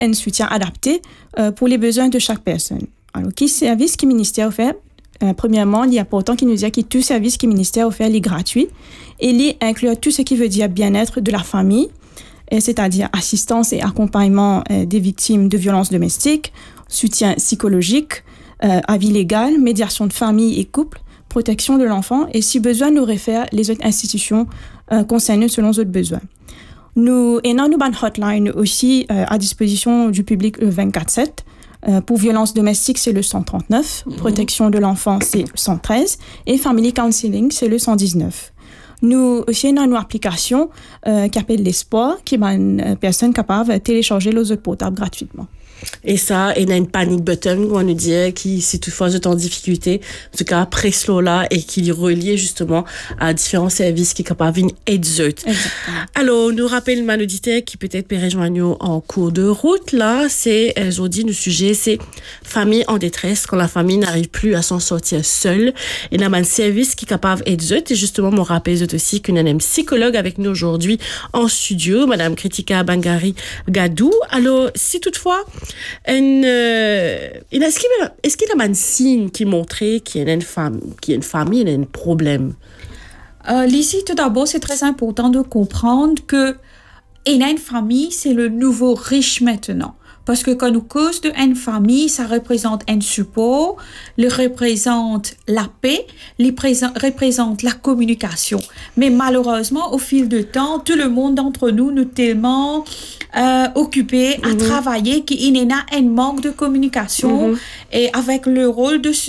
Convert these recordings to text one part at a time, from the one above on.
un soutien adapté pour les besoins de chaque personne. Alors, quel service que le ministère offert? Premièrement, il est important qu'il nous dise que tout service que le ministère offert est gratuit et il inclut tout ce qui veut dire bien-être de la famille, c'est-à-dire assistance et accompagnement des victimes de violences domestiques, soutien psychologique, avis légal, médiation de famille et couple, protection de l'enfant et si besoin, nous réfère les autres institutions concernées selon nos besoins. Nous avons une hotline aussi à disposition du public le 24/7. Pour violence domestique, c'est le 139. Protection de l'enfant, c'est le 113. Et family counseling, c'est le 119. Nous aussi avons une application qui s'appelle l'Espoir, qui est une personne capable de télécharger les autres portables gratuitement. Et ça, il y a une panic button, on nous dit, qui, si toutefois vous êtes en difficulté, en tout cas, presse-le là et qui est relié justement à différents services qui sont capables d'aider. Alors, nous rappelons un auditeur qui peut-être peut rejoindre en cours de route, là, c'est, aujourd'hui, le sujet, c'est famille en détresse, quand la famille n'arrive plus à s'en sortir seule. Et il y a un service qui est capable d'aider. Et justement, mon rappel aussi qu'une a une psychologue avec nous aujourd'hui en studio, Madame Kritika Bangari Gadou. Alors, si toutefois, est-ce qu'il y a un signe qui montrait qu'il y a une famille, il y a un problème? Lizzie, tout d'abord, c'est très important de comprendre que une famille, c'est le nouveau riche maintenant. Parce que quand nous cause d'une famille, ça représente un support, le représente la paix, représente la communication. Mais malheureusement, au fil du temps, tout le monde d'entre nous tellement occupés à travailler qu'il y a un manque de communication. Et avec le rôle des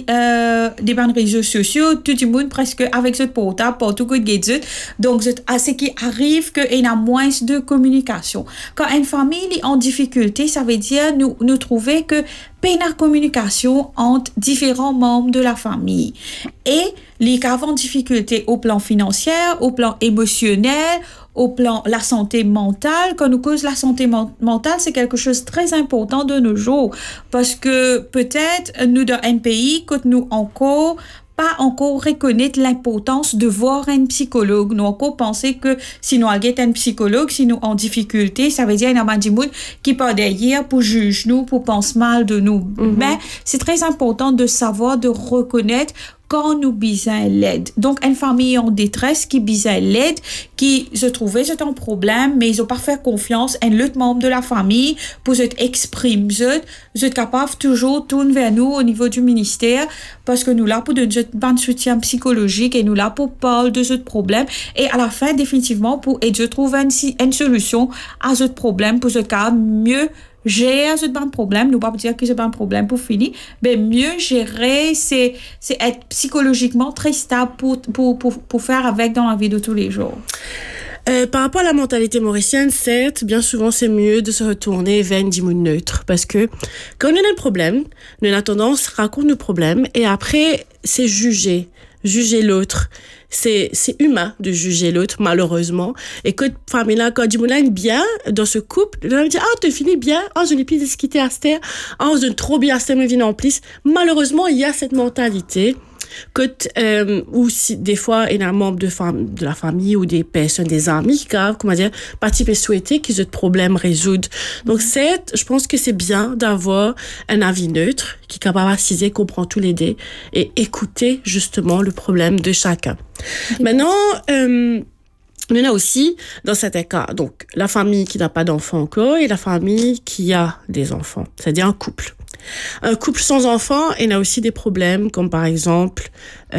réseaux sociaux, tout le monde presque avec ce portable, partout que gadget. Donc, ce qui arrive qu'il y a moins de communication. Quand une famille est en difficulté, ça veut dire nous trouver que peine à communication entre différents membres de la famille. Et les cas en difficulté au plan financier, au plan émotionnel, au plan la santé mentale. Quand nous cause la santé mentale, c'est quelque chose de très important de nos jours. Parce que peut-être nous dans un pays que nous pas encore reconnaître l'importance de voir un psychologue. Nous encore penser que si nous avons un psychologue, si nous en difficulté, ça veut dire qu'il y a un monde qui part derrière pour juger nous, pour penser mal de nous. Mais c'est très important de savoir, de reconnaître quand nous besoin l'aide. Donc, une famille en détresse qui besoin l'aide, qui se trouvait, c'est un problème, mais ils ont pas fait confiance à l'autre membre de la famille pour s'exprimer. Vous êtes capable toujours tourner vers nous au niveau du ministère parce que nous là pour donner un soutien psychologique et nous là pour parler de ce problème et à la fin, définitivement, pour aider à trouver une solution à ce problème pour ce cas mieux gérer ce problème, nous pas dire que c'est pas un problème pour finir, mais mieux gérer, c'est être psychologiquement très stable pour faire avec dans la vie de tous les jours. Par rapport à la mentalité mauricienne, certes, bien souvent, c'est mieux de se retourner vers une dîme neutre parce que quand on a un problème, nous avons tendance à raconter nos problèmes et après, c'est juger l'autre. C'est humain de juger l'autre, malheureusement. Et que famille-là, quand du monde bien dans ce couple, on va dire, tu finis bien, je n'ai plus discuté à cette terre, je n'ai trop bien à cette terre, mais en plus. Malheureusement, il y a cette mentalité que, ou si, des fois, il y a un membre de la famille ou des personnes, des amis qui, comment dire, participent et souhaiter qu'ils aient de problèmes résoudre. Donc, certes, je pense que c'est bien d'avoir un avis neutre qui est capable d'assister, comprendre tous les dés et écouter, justement, le problème de chacun. Maintenant, il y en a aussi, dans certains cas, donc, la famille qui n'a pas d'enfants encore et la famille qui a des enfants, c'est-à-dire un couple. Un couple sans enfants, il y a aussi des problèmes, comme par exemple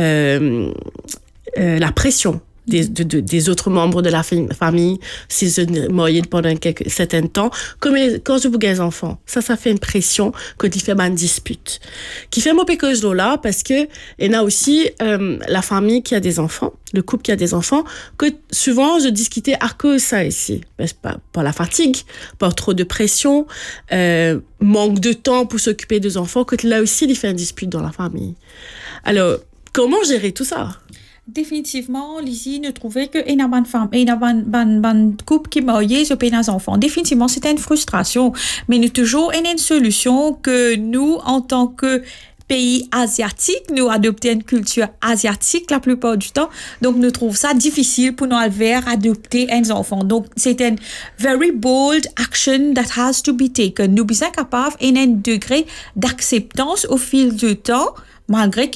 la pression des autres membres de la famille, si je marié pendant un certain temps, comme quand je vous des enfants. Ça fait une pression quand il fait une dispute. Qui fait mon pécose là, parce que il y a aussi la famille qui a des enfants, le couple qui a des enfants, que souvent je discutais à cause de ça ici. Par la fatigue, par trop de pression, manque de temps pour s'occuper des enfants, que là aussi il fait une dispute dans la famille. Alors, comment gérer tout ça? Définitivement, Lizzie ne trouvait que une bonne femme, une bonne couple qui mariait sur des enfants. Définitivement, c'était une frustration. Mais nous toujours une solution que nous, en tant que pays asiatique, nous adopter une culture asiatique la plupart du temps. Donc, nous trouvons ça difficile pour nous adopter un enfant. Donc, c'est une very bold action that has to be taken. Nous sommes capables d'un degré d'acceptance au fil du temps, malgré